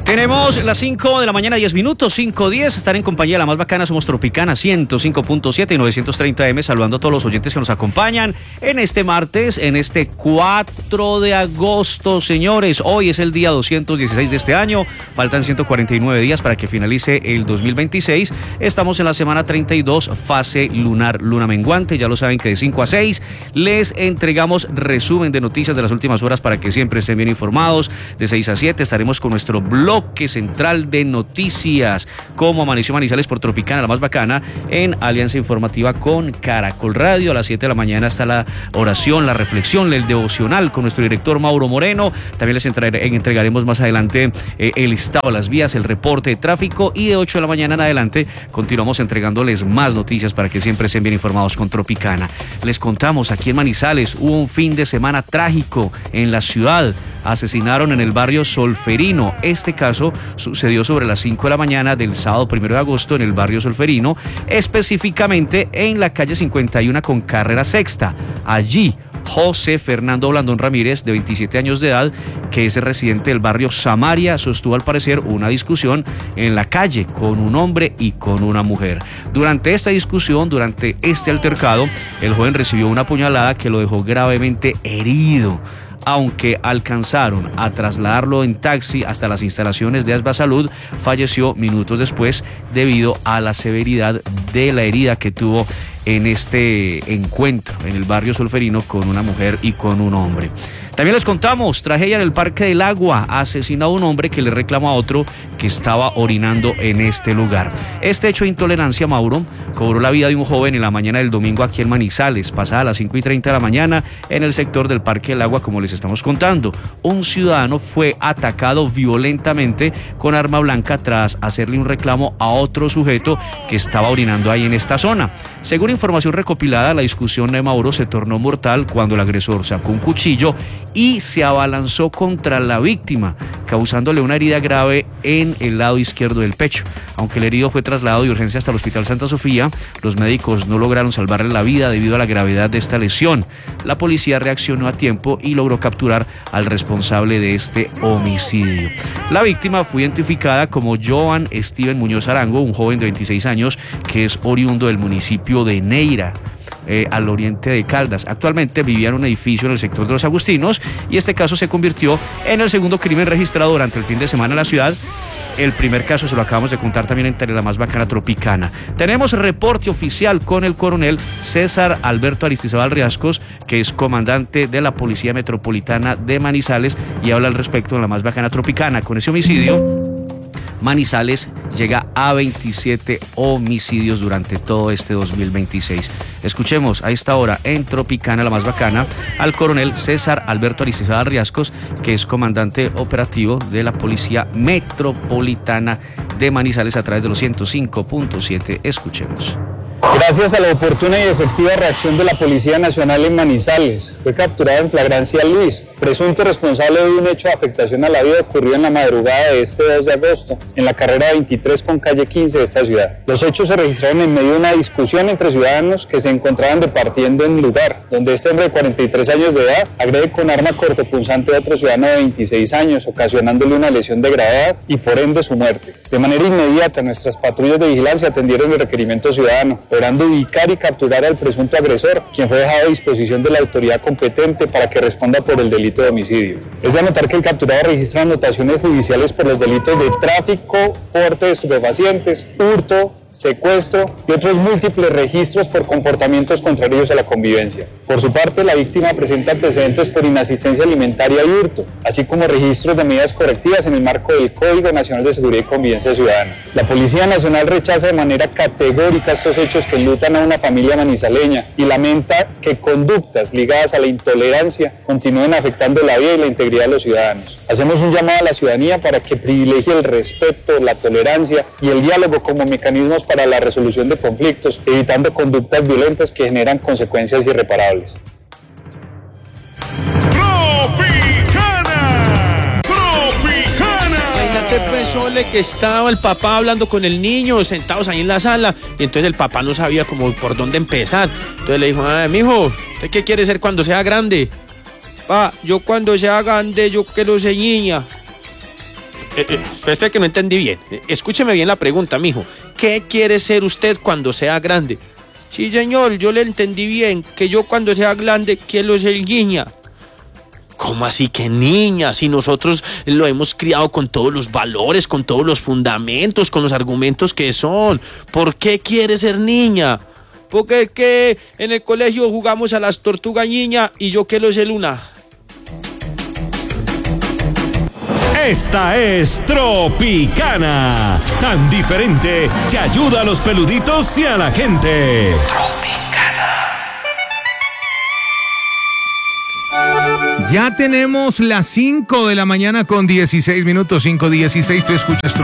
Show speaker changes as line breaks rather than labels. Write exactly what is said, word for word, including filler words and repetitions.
Tenemos las cinco de la mañana, diez minutos, cinco diez, estar en compañía de la más bacana, somos Tropicana ciento cinco punto siete y novecientos treinta eme, saludando a todos los oyentes que nos acompañan en este martes, en este cuatro de agosto, señores. Hoy es el día doscientos dieciséis de este año, faltan ciento cuarenta y nueve días para que finalice el dos mil veintiséis. Estamos en la semana treinta y dos, fase lunar, luna menguante. Ya lo saben que de cinco a seis les entregamos resumen de noticias de las últimas horas para que siempre estén bien informados. De seis a siete estaremos con nuestro blog bloque central de noticias, como amaneció Manizales por Tropicana, la más bacana, en alianza informativa con Caracol Radio. A las siete de la mañana está la oración, la reflexión, el devocional con nuestro director Mauro Moreno. También les entregaremos más adelante eh, el estado de las vías, el reporte de tráfico, y de ocho de la mañana en adelante continuamos entregándoles más noticias para que siempre estén bien informados con Tropicana. Les contamos, aquí en Manizales hubo un fin de semana trágico en la ciudad. Asesinaron en el barrio Solferino. Este caso sucedió sobre las cinco de la mañana del sábado primero de agosto en el barrio Solferino, específicamente en la calle cincuenta y uno con carrera sexta. Allí José Fernando Blandón Ramírez, de veintisiete años de edad, que es el residente del barrio Samaria, sostuvo al parecer una discusión en la calle con un hombre y con una mujer. Durante esta discusión, durante este altercado, el joven recibió una puñalada que lo dejó gravemente herido. Aunque alcanzaron a trasladarlo en taxi hasta las instalaciones de Asba Salud, falleció minutos después debido a la severidad de la herida que tuvo en este encuentro en el barrio Solferino con una mujer y con un hombre. También les contamos, tragedia en el Parque del Agua, asesinado a un hombre que le reclamó a otro que estaba orinando en este lugar. Este hecho de intolerancia, Mauro, cobró la vida de un joven en la mañana del domingo aquí en Manizales, pasada las cinco y treinta de la mañana, en el sector del Parque del Agua, como les estamos contando. Un ciudadano fue atacado violentamente con arma blanca tras hacerle un reclamo a otro sujeto que estaba orinando ahí en esta zona. Según información recopilada, la discusión de Mauro se tornó mortal cuando el agresor sacó un cuchillo y se abalanzó contra la víctima, causándole una herida grave en el lado izquierdo del pecho. Aunque el herido fue trasladado de urgencia hasta el Hospital Santa Sofía, los médicos no lograron salvarle la vida debido a la gravedad de esta lesión. La policía reaccionó a tiempo y logró capturar al responsable de este homicidio. La víctima fue identificada como Joan Steven Muñoz Arango, un joven de veintiséis años que es oriundo del municipio de Neira, Eh, al oriente de Caldas. Actualmente vivía en un edificio en el sector de los Agustinos y este caso se convirtió en el segundo crimen registrado durante el fin de semana en la ciudad. El primer caso se lo acabamos de contar también en Tele, la más bacana Tropicana. Tenemos reporte oficial con el coronel César Alberto Aristizábal Riascos, que es comandante de la Policía Metropolitana de Manizales, y habla al respecto de la más bacana Tropicana. Con ese homicidio, Manizales llega a veintisiete homicidios durante todo este dos mil veintiséis. Escuchemos a esta hora en Tropicana, la más bacana, al coronel César Alberto Aristizábal Riascos, que es comandante operativo de la Policía Metropolitana de Manizales a través de los ciento cinco punto siete. Escuchemos.
Gracias a la oportuna y efectiva reacción de la Policía Nacional en Manizales, fue capturado en flagrancia Luis, presunto responsable de un hecho de afectación a la vida ocurrido en la madrugada de este dos de agosto, en la carrera veintitrés con calle quince de esta ciudad. Los hechos se registraron en medio de una discusión entre ciudadanos que se encontraban departiendo en el lugar, donde este hombre de cuarenta y tres años de edad agrede con arma cortopunzante a otro ciudadano de veintiséis años, ocasionándole una lesión de gravedad y por ende su muerte. De manera inmediata, nuestras patrullas de vigilancia atendieron el requerimiento ciudadano, logrando ubicar y capturar al presunto agresor, quien fue dejado a disposición de la autoridad competente para que responda por el delito de homicidio. Es de anotar que el capturado registra anotaciones judiciales por los delitos de tráfico, porte de estupefacientes, hurto, secuestro y otros múltiples registros por comportamientos contrarios a la convivencia. Por su parte, la víctima presenta antecedentes por inasistencia alimentaria y hurto, así como registros de medidas correctivas en el marco del Código Nacional de Seguridad y Convivencia Ciudadana. La Policía Nacional rechaza de manera categórica estos hechos que enlutan a una familia manizaleña y lamenta que conductas ligadas a la intolerancia continúen afectando la vida y la integridad de los ciudadanos. Hacemos un llamado a la ciudadanía para que privilegie el respeto, la tolerancia y el diálogo como mecanismos para la resolución de conflictos, evitando conductas violentas que generan consecuencias irreparables.
Tropicana, Tropicana.
Imagínate, pues, Sole, que estaba el papá hablando con el niño, sentados ahí en la sala, y entonces el papá no sabía como por dónde empezar. Entonces le dijo: ah, mijo, ¿usted qué quiere ser cuando sea grande? Pa, yo cuando sea grande, yo quiero ser niña. eh, eh, espera que no entendí bien. Escúcheme bien la pregunta, mijo. ¿Qué quiere ser usted cuando sea grande? Sí, señor, yo le entendí bien, que yo cuando sea grande quiero ser niña. ¿Cómo así que niña? Si nosotros lo hemos criado con todos los valores, con todos los fundamentos, con los argumentos que son. ¿Por qué quiere ser niña? Porque es que en el colegio jugamos a las tortugas niña y yo quiero ser una.
Esta es Tropicana, tan diferente que ayuda a los peluditos y a la gente.
Ya tenemos las cinco de la mañana con dieciséis minutos, cinco dieciséis, tú escuchas